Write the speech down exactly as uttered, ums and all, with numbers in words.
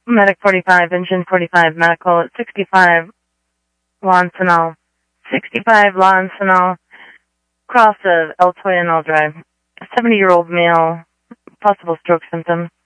Medic forty-five, Engine forty-five, medical at sixty-five, Lonsanol. sixty-five, Lonsanol, cross of El Toyanal Drive. A seventy-year-old male, possible stroke symptoms.